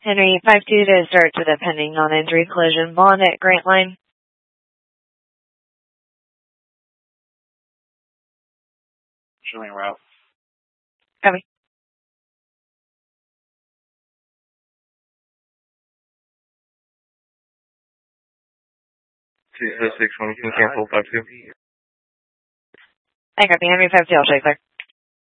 Henry 5-2 to start to the pending non-injury collision bond at Grant Line. Showing route. Copy. Two 06 cancel 5-2. I copy. Henry 5-2, I'll show you clear.